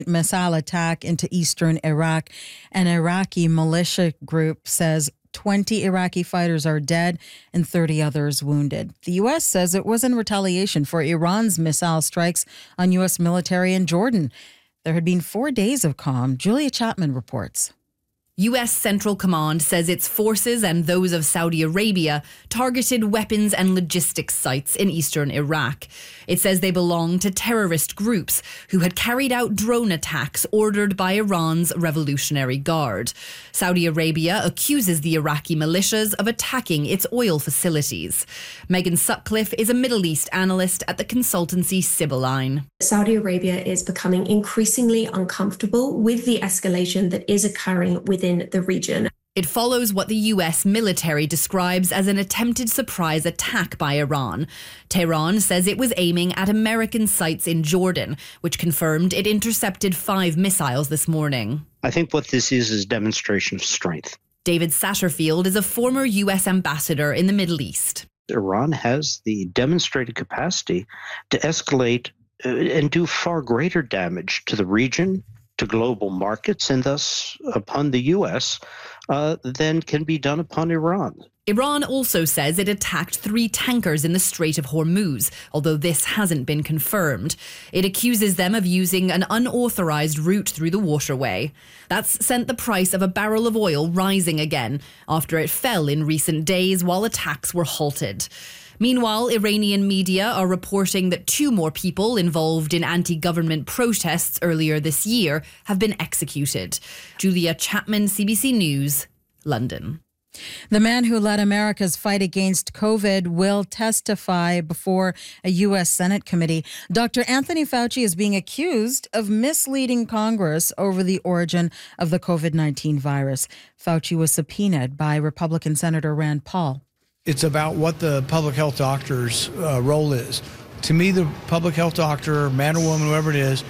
missile attack into eastern Iraq. An Iraqi militia group says 20 Iraqi fighters are dead and 30 others wounded. The U.S. says it was in retaliation for Iran's missile strikes on U.S. military in Jordan. There had been 4 days of calm. Julia Chapman reports. U.S. Central Command says its forces and those of Saudi Arabia targeted weapons and logistics sites in eastern Iraq. It says they belong to terrorist groups who had carried out drone attacks ordered by Iran's Revolutionary Guard. Saudi Arabia accuses the Iraqi militias of attacking its oil facilities. Megan Sutcliffe is a Middle East analyst at the consultancy Sibylline. Saudi Arabia is becoming increasingly uncomfortable with the escalation that is occurring within the region. It follows what the US military describes as an attempted surprise attack by Iran. Tehran says it was aiming at American sites in Jordan, which confirmed it intercepted 5 missiles this morning. I think what this is demonstration of strength. David Satterfield is a former US ambassador in the Middle East. Iran has the demonstrated capacity to escalate and do far greater damage to the region, to global markets, and thus upon the U.S. Than can be done upon Iran. Iran also says it attacked 3 tankers in the Strait of Hormuz, although this hasn't been confirmed. It accuses them of using an unauthorized route through the waterway. That's sent the price of a barrel of oil rising again after it fell in recent days while attacks were halted. Meanwhile, Iranian media are reporting that 2 more people involved in anti-government protests earlier this year have been executed. Julia Chapman, CBC News, London. The man who led America's fight against COVID will testify before a U.S. Senate committee. Dr. Anthony Fauci is being accused of misleading Congress over the origin of the COVID-19 virus. Fauci was subpoenaed by Republican Senator Rand Paul. It's about what the public health doctor's role is. To me, the public health doctor, man or woman, whoever it is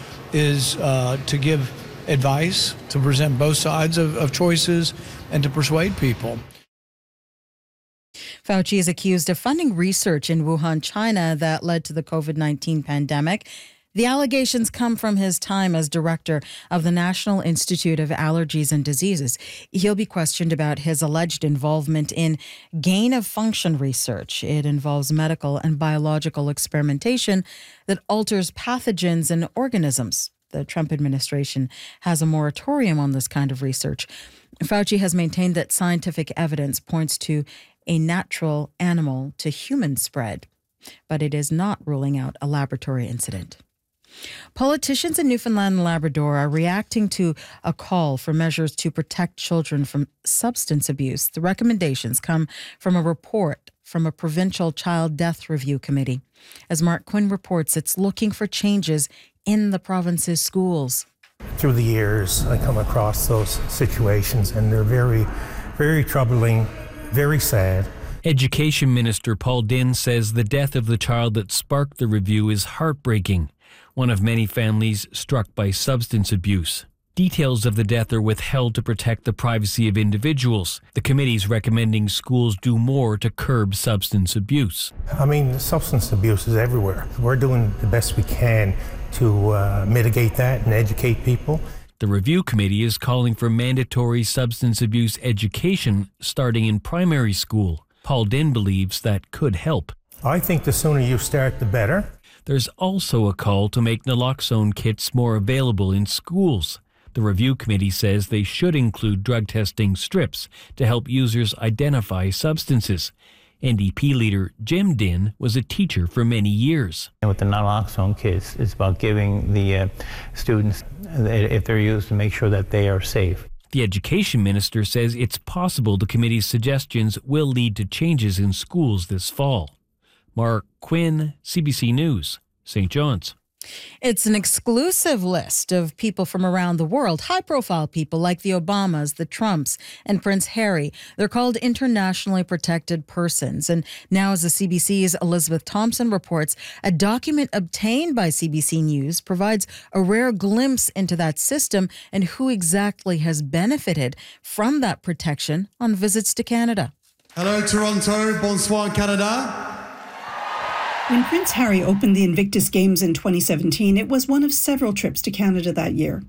to give advice, to present both sides of choices, and to persuade people. Fauci is accused of funding research in Wuhan, China, that led to the COVID-19 pandemic. The allegations come from his time as director of the National Institute of Allergies and Diseases. He'll be questioned about his alleged involvement in gain-of-function research. It involves medical and biological experimentation that alters pathogens and organisms. The Trump administration has a moratorium on this kind of research. Fauci has maintained that scientific evidence points to a natural animal to human spread, but it is not ruling out a laboratory incident. Politicians in Newfoundland and Labrador are reacting to a call for measures to protect children from substance abuse. The recommendations come from a report from a provincial child death review committee. As Mark Quinn reports, it's looking for changes in the province's schools. Through the years, I come across those situations, and they're very, very troubling, very sad. Education Minister Paul Dinn says the death of the child that sparked the review is heartbreaking, one of many families struck by substance abuse. Details of the death are withheld to protect the privacy of individuals. The committee's recommending schools do more to curb substance abuse. I mean, substance abuse is everywhere. We're doing the best we can to mitigate that and educate people. The review committee is calling for mandatory substance abuse education starting in primary school. Paul Dinn believes that could help. I think the sooner you start, the better. There's also a call to make naloxone kits more available in schools. The review committee says they should include drug testing strips to help users identify substances. NDP leader Jim Dinn was a teacher for many years. With the naloxone kits, it's about giving the students, if they're used, to make sure that they are safe. The education minister says it's possible the committee's suggestions will lead to changes in schools this fall. Mark Quinn, CBC News, St. John's. It's an exclusive list of people from around the world, high-profile people like the Obamas, the Trumps, and Prince Harry. They're called internationally protected persons. And now, as the CBC's Elizabeth Thompson reports, a document obtained by CBC News provides a rare glimpse into that system and who exactly has benefited from that protection on visits to Canada. Hello, Toronto. Bonsoir, Canada. When Prince Harry opened the Invictus Games in 2017, it was one of several trips to Canada that year.